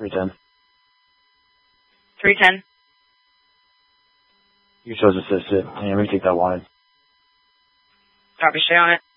310. 310. You chose assisted. And we take that wide. Copy, stay on it.